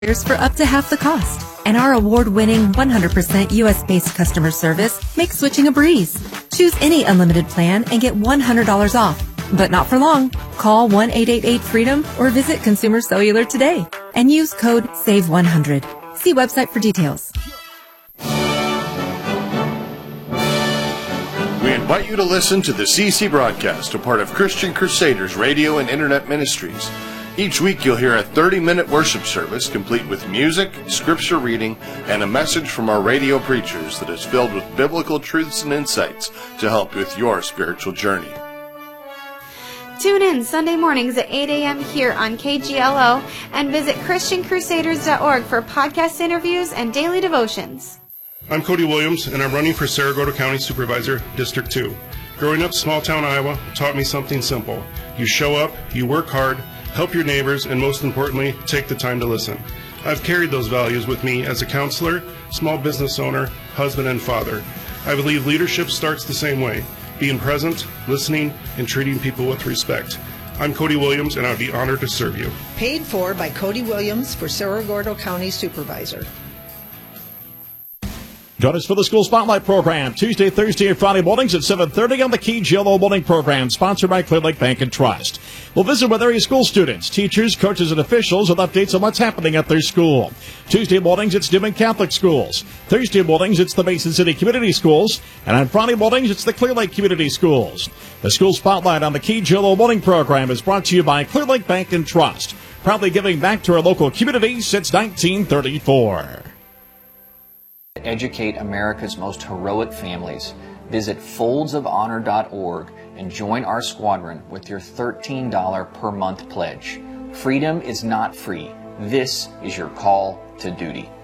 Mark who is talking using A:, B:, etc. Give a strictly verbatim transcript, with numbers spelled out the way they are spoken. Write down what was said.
A: for up to half the cost. And our award-winning one hundred percent U S-based customer service makes switching a breeze. Choose any unlimited plan and get one hundred dollars off. But not for long. Call one eight eight eight freedom or visit Consumer Cellular today and use code save one hundred. See website for details.
B: We invite you to listen to the C C broadcast, a part of Christian Crusaders Radio and Internet Ministries. Each week you'll hear a thirty-minute worship service complete with music, scripture reading, and a message from our radio preachers that is filled with biblical truths and insights to help with your spiritual journey.
C: Tune in Sunday mornings at eight a.m. here on K G L O and visit Christian Crusaders dot org for podcast interviews and daily devotions.
D: I'm Cody Williams, and I'm running for Saragordo County Supervisor, District two. Growing up small-town Iowa taught me something simple. You show up, you work hard, help your neighbors, and most importantly, take the time to listen. I've carried those values with me as a counselor, small business owner, husband, and father. I believe leadership starts the same way, being present, listening, and treating people with respect. I'm Cody Williams, and I'd be honored to serve you.
E: Paid for by Cody Williams for Saragordo County Supervisor.
F: Join us for the School Spotlight program Tuesday, Thursday, and Friday mornings at seven thirty on the K G L O morning program, sponsored by Clear Lake Bank and Trust. We'll visit with area school students, teachers, coaches, and officials with updates on what's happening at their school. Tuesday mornings, it's Newman Catholic Schools. Thursday mornings, it's the Mason City Community Schools. And on Friday mornings, it's the Clear Lake Community Schools. The School Spotlight on the K G L O morning program is brought to you by Clear Lake Bank and Trust, proudly giving back to our local community since nineteen thirty-four.
G: Educate America's most heroic families. Visit folds of honor dot org and join our squadron with your thirteen dollars per month pledge. Freedom is not free. This is your call to duty.